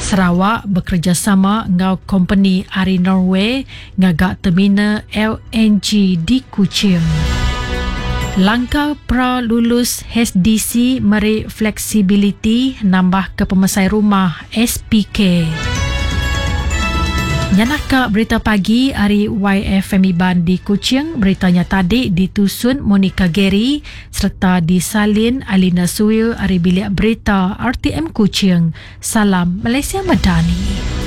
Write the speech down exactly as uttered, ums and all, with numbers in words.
Sarawak bekerjasama dengan company Ari Norway ngagak terminal L N G di Kuching. Langkah pra lulus H D C meri fleksibiliti nambah ke pemasai rumah S P K. Nyanaka berita pagi hari Y F M Iban di Kuching, beritanya tadi ditusun Monica Gary serta disalin Alina Suil hari bilik berita R T M Kuching. Salam Malaysia Madani.